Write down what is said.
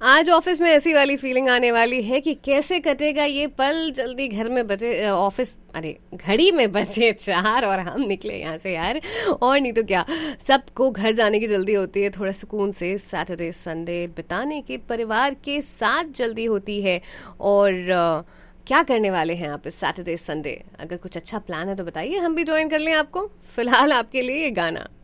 आज ऑफिस में ऐसी वाली फीलिंग आने वाली है कि कैसे कटेगा ये पल, जल्दी घर में बचे ऑफिस, अरे घड़ी में बचे 4 और हम निकले यहाँ से यार। और नहीं तो क्या, सबको घर जाने की जल्दी होती है, थोड़ा सुकून से सैटरडे संडे बिताने की परिवार के साथ जल्दी होती है। और क्या करने वाले हैं आप इस सैटरडे संडे? अगर कुछ अच्छा प्लान है तो बताइए, हम भी ज्वाइन कर लें आपको। फिलहाल आपके लिए ये गाना।